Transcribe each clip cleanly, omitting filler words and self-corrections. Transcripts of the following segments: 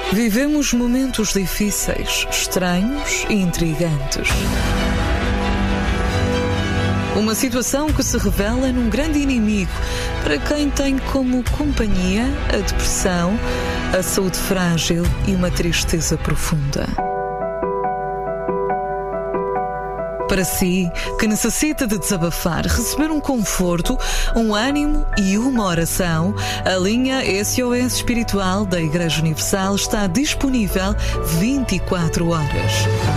Vivemos momentos difíceis, estranhos e intrigantes. Uma situação que se revela num grande inimigo para quem tem como companhia a depressão, a saúde frágil e uma tristeza profunda. Para si, que necessita de desabafar, receber um conforto, um ânimo e uma oração, a linha SOS Espiritual da Igreja Universal está disponível 24 horas.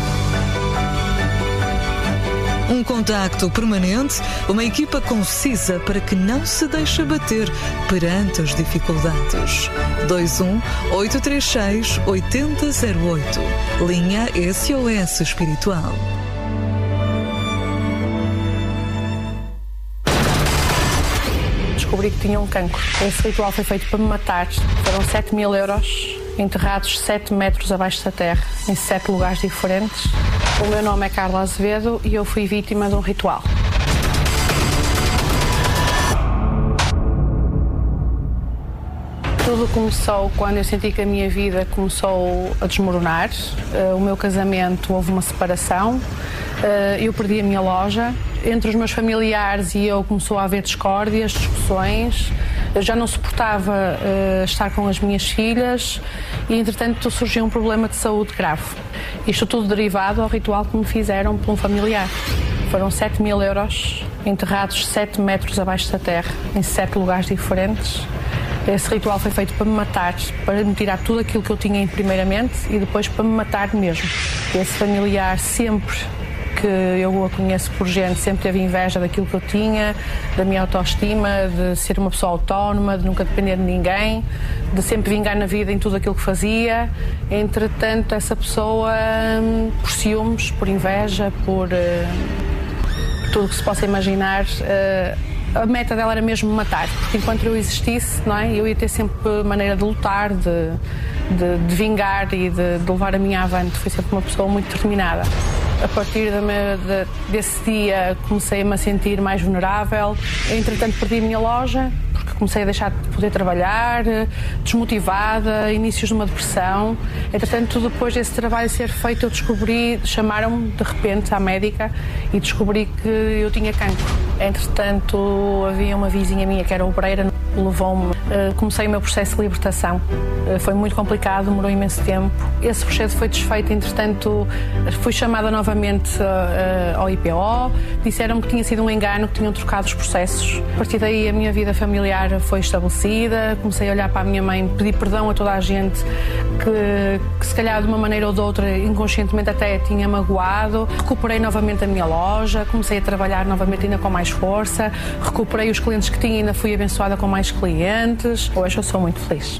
Um contacto permanente, uma equipa concisa para que não se deixe abater perante as dificuldades. 21-836-8008. Linha SOS Espiritual. Descobri que tinha um cancro. Esse ritual foi feito para me matar. Foram 7.000 euros, enterrados 7 metros abaixo da terra, em 7 lugares diferentes. O meu nome é Carla Azevedo e eu fui vítima de um ritual. Tudo começou quando eu senti que a minha vida começou a desmoronar. O meu casamento, houve uma separação. Eu perdi a minha loja. Entre os meus familiares e eu começou a haver discórdias, discussões. Eu já não suportava estar com as minhas filhas e, entretanto, surgiu um problema de saúde grave. Isto tudo derivado ao ritual que me fizeram por um familiar. Foram 7.000 euros, enterrados 7 metros abaixo da terra, em 7 lugares diferentes. Esse ritual foi feito para me matar, para me tirar tudo aquilo que eu tinha primeiramente e depois para me matar mesmo. Esse familiar sempre que eu a conheço por gente, sempre teve inveja daquilo que eu tinha, da minha autoestima, de ser uma pessoa autónoma, de nunca depender de ninguém, de sempre vingar na vida em tudo aquilo que fazia. Entretanto, essa pessoa, por ciúmes, por inveja, por tudo o que se possa imaginar, a meta dela era mesmo me matar, porque enquanto eu existisse, não é, eu ia ter sempre maneira de lutar, de vingar e de levar a minha avante. Fui sempre uma pessoa muito determinada. A partir desse dia comecei-me a sentir mais vulnerável. Entretanto, perdi a minha loja, porque comecei a deixar de poder trabalhar, desmotivada, inícios de uma depressão. Entretanto, depois desse trabalho ser feito, eu descobri, chamaram-me de repente à médica e descobri que eu tinha cancro. Entretanto, havia uma vizinha minha que era obreira, levou-me, comecei o meu processo de libertação. Foi muito complicado, demorou imenso tempo. Esse processo foi desfeito, entretanto, fui chamada novamente ao IPO, disseram-me que tinha sido um engano, que tinham trocado os processos. A partir daí a minha vida familiar foi estabelecida, comecei a olhar para a minha mãe, pedir perdão a toda a gente que se calhar de uma maneira ou de outra, inconscientemente até tinha magoado. Recuperei novamente a minha loja, comecei a trabalhar novamente ainda com mais força, recuperei os clientes que tinha e ainda fui abençoada com mais clientes. Hoje eu sou muito feliz.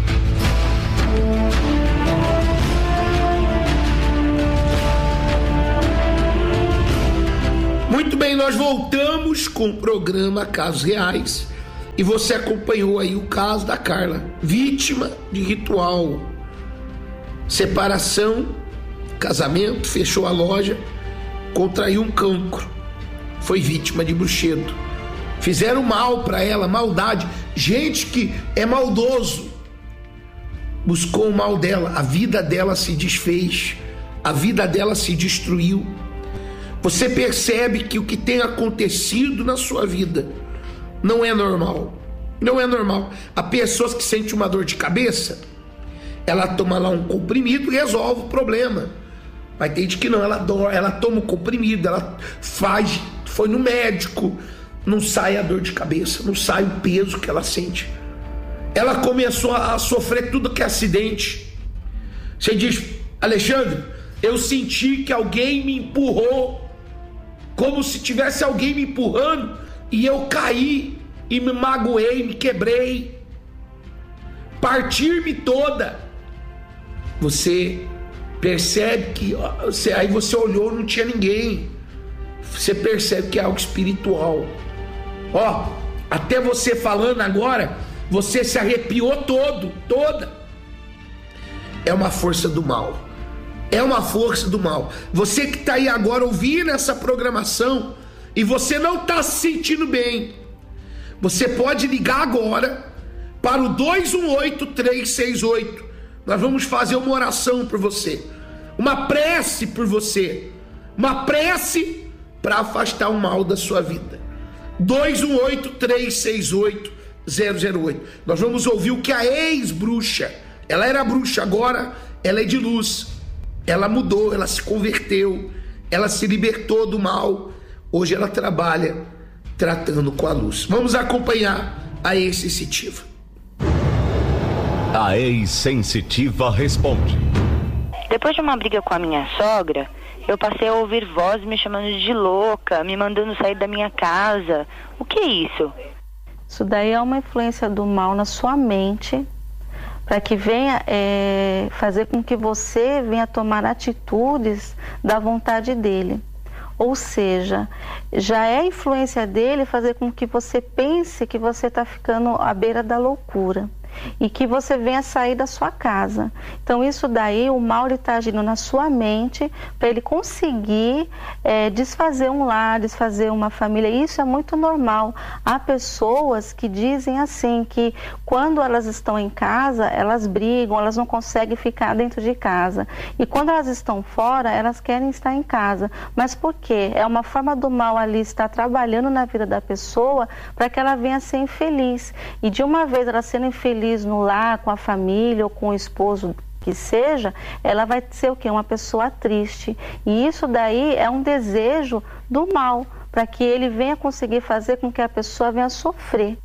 Muito bem, nós voltamos com o programa Casos Reais e você acompanhou aí o caso da Carla, vítima de ritual, separação, casamento, fechou a loja, contraiu um cancro, foi vítima de bruxedo. Fizeram mal para ela, maldade, gente que é maldoso, buscou o mal dela, a vida dela se desfez, a vida dela se destruiu. Você percebe que o que tem acontecido na sua vida não é normal, não é normal. Há pessoas que sentem uma dor de cabeça, ela toma lá um comprimido e resolve o problema, mas tem gente que não, ela toma o comprimido, ela foi no médico, não sai a dor de cabeça, não sai o peso que ela sente. Ela começou a sofrer tudo que é acidente. Você diz: Alexandre, eu senti que alguém me empurrou, como se tivesse alguém me empurrando, e eu caí e me magoei, me quebrei, partir-me toda. Você percebe que aí você olhou, não tinha ninguém. Você percebe que é algo espiritual. Até você falando agora, você se arrepiou toda. É uma força do mal. É uma força do mal. Você que está aí agora ouvindo essa programação e você não está se sentindo bem, você pode ligar agora para o 218-368 nós vamos fazer uma oração por você, uma prece por você, uma prece para afastar o mal da sua vida. 218-368-008. Nós vamos ouvir o que a ex-bruxa, ela era bruxa, agora ela é de luz, ela mudou, ela se converteu, ela se libertou do mal, hoje ela trabalha tratando com a luz. Vamos acompanhar a ex-sensitiva. A ex-sensitiva responde. Depois de uma briga com a minha sogra, eu passei a ouvir vozes me chamando de louca, me mandando sair da minha casa. O que é isso? Isso daí é uma influência do mal na sua mente, para que venha fazer com que você venha tomar atitudes da vontade dele. Ou seja, já é influência dele fazer com que você pense que você está ficando à beira da loucura e que você venha sair da sua casa. Então isso daí, o mal está agindo na sua mente para ele conseguir desfazer um lar, desfazer uma família. Isso é muito normal. Há pessoas que dizem assim, que quando elas estão em casa, elas brigam, elas não conseguem ficar dentro de casa. E quando elas estão fora, elas querem estar em casa. Mas por quê? É uma forma do mal ali estar trabalhando na vida da pessoa para que ela venha ser infeliz. E de uma vez ela sendo infeliz no lar, com a família ou com o esposo que seja, ela vai ser o quê? Uma pessoa triste. E isso daí é um desejo do mal, para que ele venha conseguir fazer com que a pessoa venha sofrer.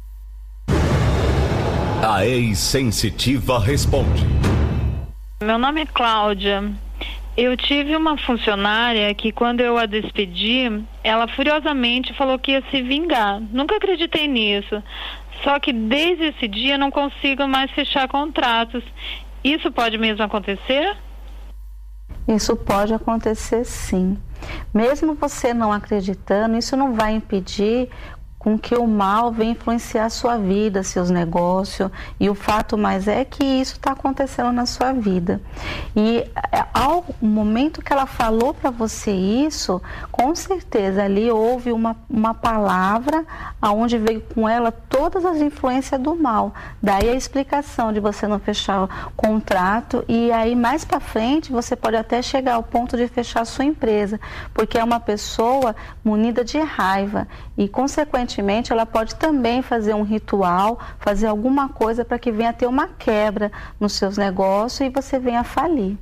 A ex-sensitiva responde. Meu nome é Cláudia. Eu tive uma funcionária que, quando eu a despedi, ela furiosamente falou que ia se vingar. Nunca acreditei nisso. Só que desde esse dia não consigo mais fechar contratos. Isso pode mesmo acontecer? Isso pode acontecer, sim. Mesmo você não acreditando, isso não vai impedir com que o mal venha influenciar a sua vida, seus negócios, e o fato mais é que isso está acontecendo na sua vida. E ao momento que ela falou para você isso, com certeza ali houve uma palavra aonde veio com ela todas as influências do mal. Daí a explicação de você não fechar o contrato, e aí mais para frente você pode até chegar ao ponto de fechar a sua empresa, porque é uma pessoa munida de raiva e, consequentemente, ela pode também fazer um ritual, fazer alguma coisa para que venha ter uma quebra nos seus negócios e você venha falir.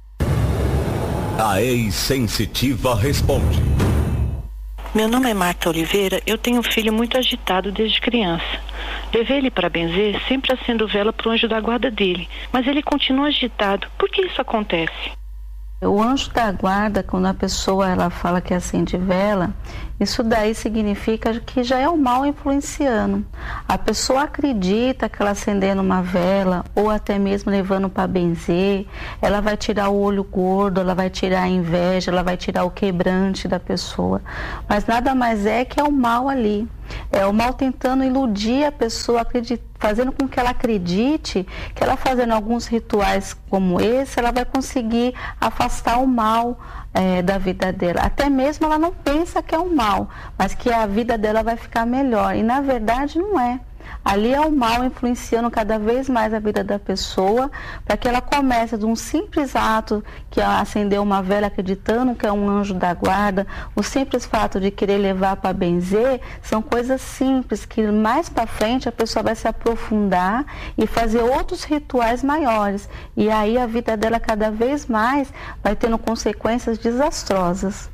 A ex-sensitiva responde. Meu nome é Marta Oliveira, eu tenho um filho muito agitado desde criança. Levei ele para benzer, sempre acendo vela para o anjo da guarda dele, mas ele continua agitado. Por que isso acontece? O anjo da guarda, quando a pessoa ela fala que acende vela, isso daí significa que já é o mal influenciando. A pessoa acredita que ela acendendo uma vela, ou até mesmo levando para benzer, ela vai tirar o olho gordo, ela vai tirar a inveja, ela vai tirar o quebrante da pessoa. Mas nada mais é que é o mal ali. É o mal tentando iludir a pessoa, fazendo com que ela acredite que ela fazendo alguns rituais como esse, ela vai conseguir afastar o mal da vida dela. Até mesmo ela não pensa que é um mal, mas que a vida dela vai ficar melhor. E na verdade não é. Ali é o mal influenciando cada vez mais a vida da pessoa, para que ela comece de um simples ato, que é acender uma vela acreditando que é um anjo da guarda, o simples fato de querer levar para benzer, são coisas simples que mais para frente a pessoa vai se aprofundar e fazer outros rituais maiores. E aí a vida dela cada vez mais vai tendo consequências desastrosas.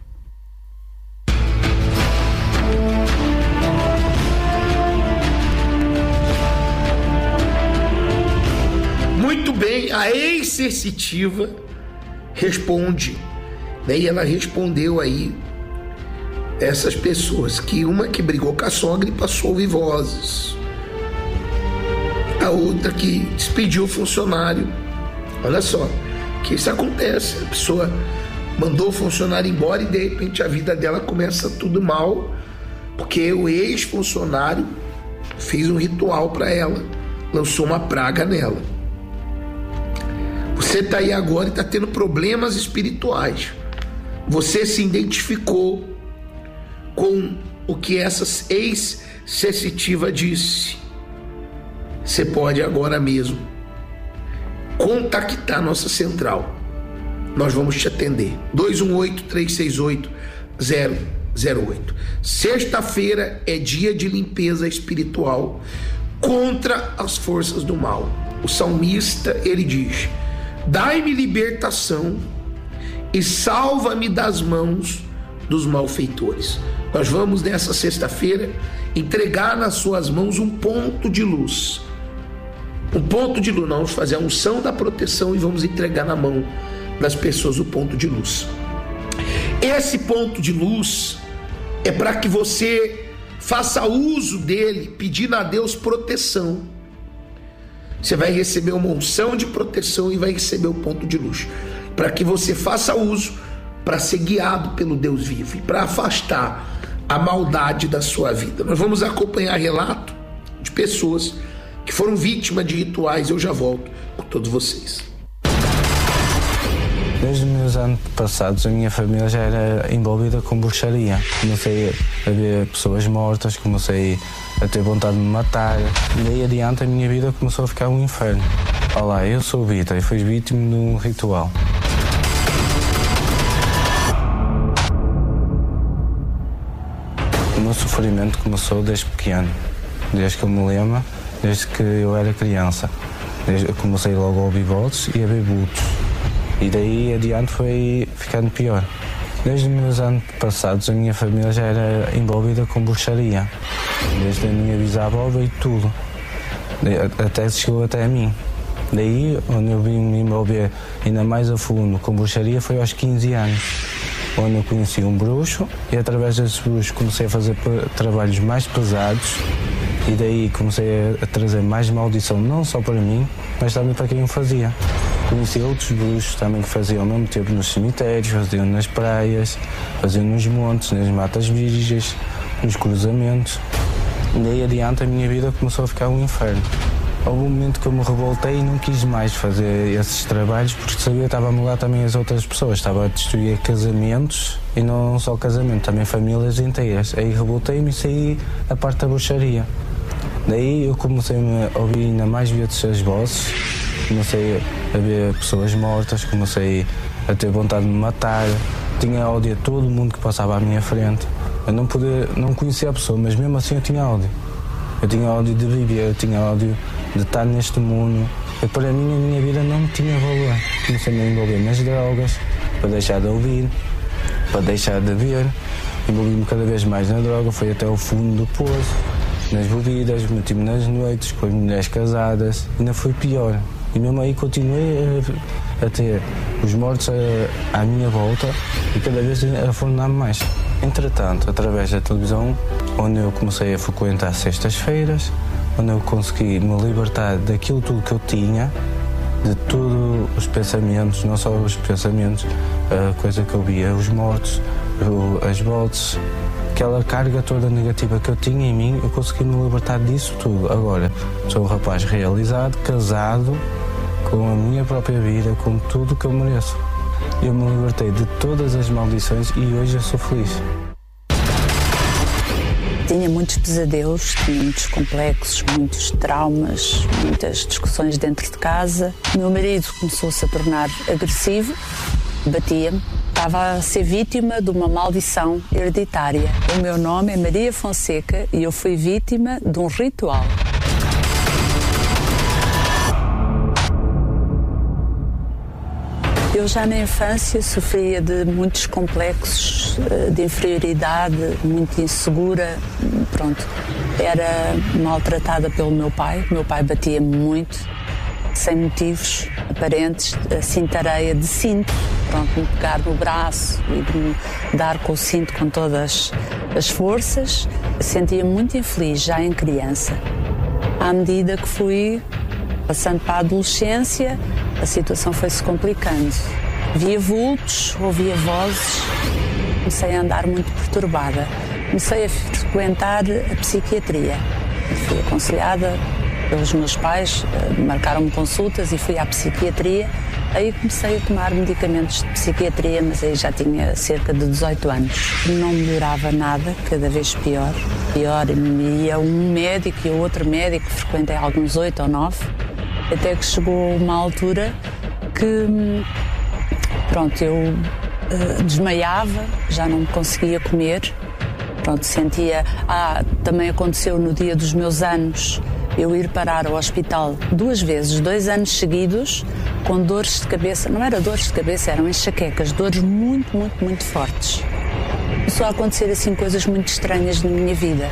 Muito bem, a ex-sensitiva responde, né? E ela respondeu aí essas pessoas, que uma que brigou com a sogra e passou a ouvir vozes, a outra que despediu o funcionário. Olha só, que isso acontece, a pessoa mandou o funcionário embora e de repente a vida dela começa tudo mal, porque o ex-funcionário fez um ritual para ela, lançou uma praga nela. Você está aí agora e está tendo problemas espirituais. Você se identificou com o que essa ex-sensitiva disse. Você pode agora mesmo contactar a nossa central. Nós vamos te atender. 218-368-008. Sexta-feira é dia de limpeza espiritual contra as forças do mal. O salmista, ele diz: dai-me libertação e salva-me das mãos dos malfeitores. Nós vamos nessa sexta-feira entregar nas suas mãos um ponto de luz. Um ponto de luz. Nós vamos fazer a unção da proteção e vamos entregar na mão das pessoas o ponto de luz. Esse ponto de luz é para que você faça uso dele, pedindo a Deus proteção. Você vai receber uma unção de proteção e vai receber o ponto de luz, para que você faça uso, para ser guiado pelo Deus vivo e para afastar a maldade da sua vida. Nós vamos acompanhar relato de pessoas que foram vítimas de rituais. Eu já volto com todos vocês. Desde os meus anos passados, a minha família já era envolvida com bruxaria. Comecei a ver pessoas mortas, comecei a ter vontade de me matar. E daí adiante a minha vida começou a ficar um inferno. Olá, eu sou o Vitor e fui vítima de um ritual. O meu sofrimento começou desde pequeno, desde que eu me lembro, desde que eu era criança. Eu comecei logo a ouvir vozes e a ver vultos. E daí adiante foi ficando pior. Desde os meus anos passados, a minha família já era envolvida com bruxaria. Desde a minha bisavó veio tudo. Até chegou até a mim. Daí, onde eu vim me envolver ainda mais a fundo com bruxaria foi aos 15 anos. Onde eu conheci um bruxo e através desse bruxo comecei a fazer trabalhos mais pesados. E daí comecei a trazer mais maldição, não só para mim, mas também para quem o fazia. Conheci outros bruxos também que faziam ao mesmo tempo nos cemitérios, faziam nas praias, faziam nos montes, nas matas virgens, nos cruzamentos. E daí adiante a minha vida começou a ficar um inferno. Houve um momento que eu me revoltei e não quis mais fazer esses trabalhos porque sabia que estava a mudar também as outras pessoas. Estava a destruir casamentos e não só casamento, também famílias inteiras. Aí revoltei-me e saí a parte da bruxaria. Daí eu comecei a ouvir ainda mais vezes as vozes, comecei a ver pessoas mortas, comecei a ter vontade de me matar, tinha ódio a todo mundo que passava à minha frente. Eu não conhecia a pessoa, mas mesmo assim eu tinha ódio. Eu tinha ódio de viver, eu tinha ódio de estar neste mundo. E para mim a minha vida não tinha valor. Comecei a me envolver nas drogas, para deixar de ouvir, para deixar de ver. Envolvi-me cada vez mais na droga, fui até ao fundo do poço. Nas bebidas, meti-me nas noites com as mulheres casadas, ainda foi pior. E mesmo aí continuei a ter os mortos à minha volta e cada vez a afundar-me mais. Entretanto, através da televisão, onde eu comecei a frequentar sextas-feiras, onde eu consegui me libertar daquilo tudo que eu tinha, de todos os pensamentos, não só os pensamentos, a coisa que eu via, os mortos, as vozes, aquela carga toda negativa que eu tinha em mim, eu consegui me libertar disso tudo. Agora, sou um rapaz realizado, casado, com a minha própria vida, com tudo que eu mereço. Eu me libertei de todas as maldições e hoje eu sou feliz. Tinha muitos pesadelos, tinha muitos complexos, muitos traumas, muitas discussões dentro de casa. Meu marido começou-se a tornar agressivo, batia-me. Estava a ser vítima de uma maldição hereditária. O meu nome é Maria Fonseca e eu fui vítima de um ritual. Eu já na infância sofria de muitos complexos de inferioridade, muito insegura. Pronto, era maltratada pelo meu pai. Meu pai batia-me muito, sem motivos aparentes, assim tareia de cinto. Pronto, me pegar no braço e de me dar com o cinto com todas as forças. Sentia-me muito infeliz já em criança. À medida que fui passando para a adolescência, a situação foi-se complicando. Via vultos, ouvia vozes, comecei a andar muito perturbada. Comecei a frequentar a psiquiatria. Fui aconselhada pelos meus pais, marcaram-me consultas e fui à psiquiatria. Aí comecei a tomar medicamentos de psiquiatria, mas aí já tinha cerca de 18 anos. Não melhorava nada, cada vez pior. Pior, ia um médico e outro médico, frequentei alguns 8 ou 9. Até que chegou uma altura que, pronto, eu desmaiava, já não conseguia comer. Pronto, sentia... também aconteceu no dia dos meus anos, eu ir parar ao hospital 2 vezes, 2 anos seguidos, com dores de cabeça. Não era dores de cabeça, eram enxaquecas, dores muito, muito, muito fortes. Começou a acontecer assim coisas muito estranhas na minha vida.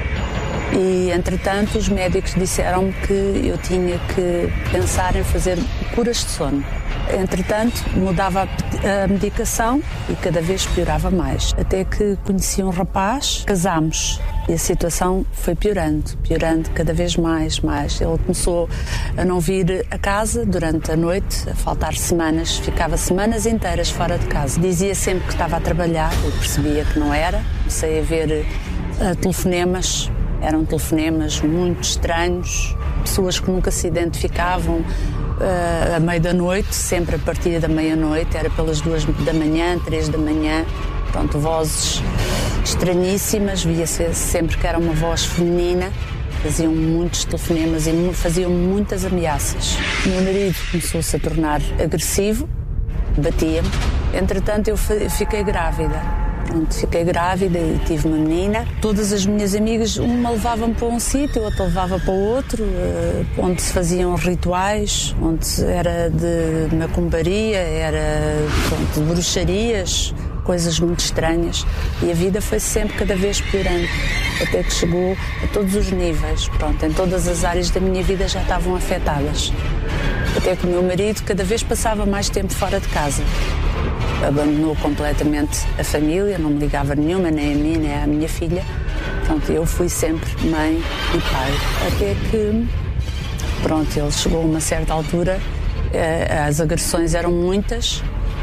E, entretanto, os médicos disseram-me que eu tinha que pensar em fazer curas de sono. Entretanto, mudava a medicação e cada vez piorava mais. Até que conheci um rapaz, casámos e a situação foi piorando cada vez mais. Ele começou a não vir a casa durante a noite, a faltar semanas, ficava semanas inteiras fora de casa. Dizia sempre que estava a trabalhar, eu percebia que não era. Comecei a ver telefonemas. Eram telefonemas muito estranhos, pessoas que nunca se identificavam à meia da noite, sempre a partir da meia-noite, era pelas 2 da manhã, 3 da manhã, pronto, vozes estranhíssimas, via-se sempre que era uma voz feminina, faziam muitos telefonemas e faziam muitas ameaças. O meu marido começou-se a tornar agressivo, batia-me, entretanto eu fiquei grávida. Pronto, fiquei grávida e tive uma menina. Todas as minhas amigas, uma levava-me para um sítio, outra levava para o outro, onde se faziam rituais, onde era de macumbaria, era de bruxarias, coisas muito estranhas. E a vida foi sempre cada vez piorando, até que chegou a todos os níveis. Pronto, em todas as áreas da minha vida já estavam afetadas. Até que o meu marido cada vez passava mais tempo fora de casa. Abandonou completamente a família, não me ligava nenhuma, nem a mim, nem à minha filha. Pronto, eu fui sempre mãe e pai. Até que, pronto, ele chegou a uma certa altura, as agressões eram muitas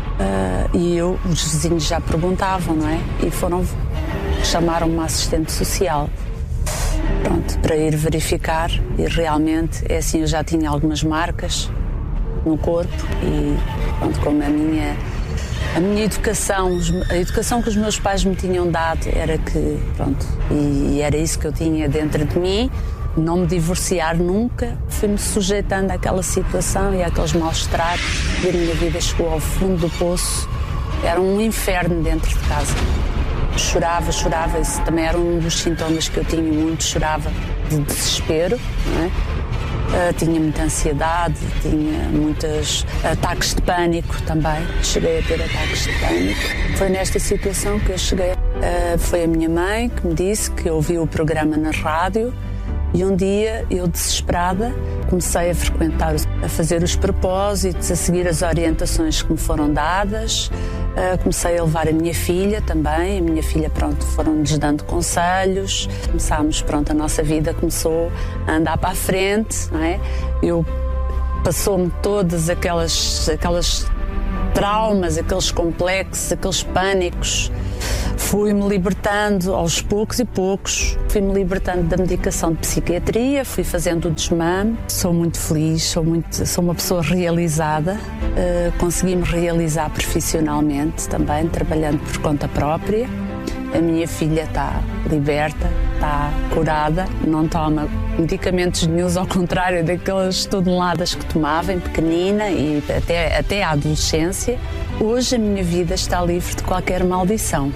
e os vizinhos já perguntavam, não é? E chamaram uma assistente social, pronto, para ir verificar e realmente, é assim, eu já tinha algumas marcas no corpo e, pronto, como a minha educação, a educação que os meus pais me tinham dado era que, pronto, e era isso que eu tinha dentro de mim, não me divorciar nunca, fui-me sujeitando àquela situação e àqueles maus tratos e a minha vida chegou ao fundo do poço, era um inferno dentro de casa. Chorava, isso também era um dos sintomas que eu tinha muito, chorava de desespero, não é? Tinha muita ansiedade, tinha muitos ataques de pânico também. Cheguei a ter ataques de pânico. Foi nesta situação que eu cheguei. Foi a minha mãe que me disse que ouviu o programa na rádio e um dia eu, desesperada, comecei a frequentar, a fazer os propósitos, a seguir as orientações que me foram dadas. Comecei a levar a minha filha também, a minha filha, pronto, foram-nos dando conselhos, começámos, pronto, a nossa vida começou a andar para a frente, não é? Passou-me todas aquelas traumas, aqueles complexos, aqueles pânicos, fui-me libertando aos poucos e poucos, fui-me libertando da medicação de psiquiatria, fui fazendo o desmame, sou muito feliz, sou uma pessoa realizada, consegui-me realizar profissionalmente também, trabalhando por conta própria. A minha filha está liberta, está curada, não toma medicamentos nenhuns, ao contrário daquelas toneladas que tomava em pequenina e até à adolescência. Hoje a minha vida está livre de qualquer maldição.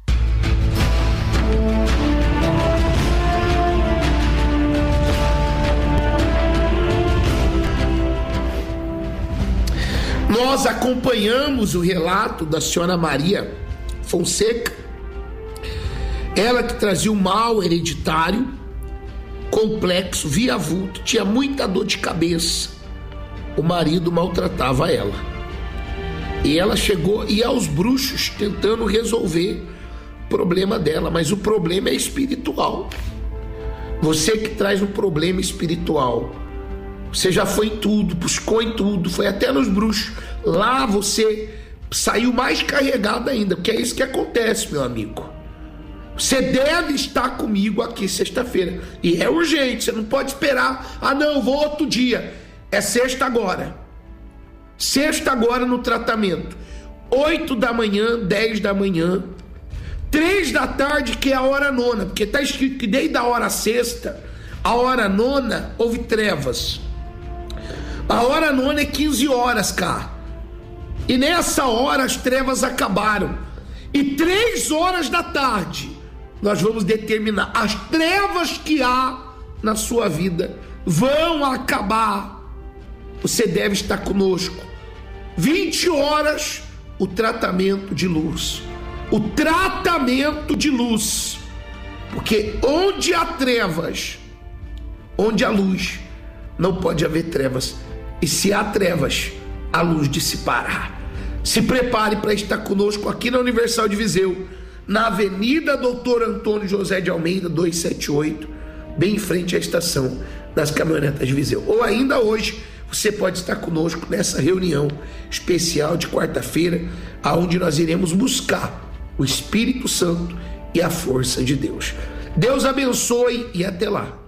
Nós acompanhamos o relato da senhora Maria Fonseca, ela que trazia um mal hereditário, complexo, via vulto, tinha muita dor de cabeça, o marido maltratava ela, e ela chegou e aos bruxos tentando resolver o problema dela, mas o problema é espiritual. Você que traz um problema espiritual, você já foi em tudo, buscou em tudo, foi até nos bruxos. Lá você saiu mais carregado ainda, porque é isso que acontece, meu amigo. Você deve estar comigo aqui sexta-feira. E é urgente, você não pode esperar. Ah não, vou outro dia. É sexta agora. Sexta agora no tratamento. 8 da manhã, 10 da manhã, 3 da tarde, que é a hora nona. Porque está escrito que desde a hora sexta, a hora nona, houve trevas. A hora nona é 15 horas cá. E nessa hora as trevas acabaram. E 3 horas da tarde nós vamos determinar as trevas que há na sua vida vão acabar. Você deve estar conosco. 20 horas, o tratamento de luz. O tratamento de luz. Porque onde há trevas, onde há luz, não pode haver trevas. E se há trevas, a luz dissipará. Se prepare para estar conosco aqui na Universal de Viseu, na Avenida Doutor Antônio José de Almeida, 278, bem em frente à estação das caminhonetas de Viseu. Ou ainda hoje, você pode estar conosco nessa reunião especial de quarta-feira, aonde nós iremos buscar o Espírito Santo e a força de Deus. Deus abençoe e até lá.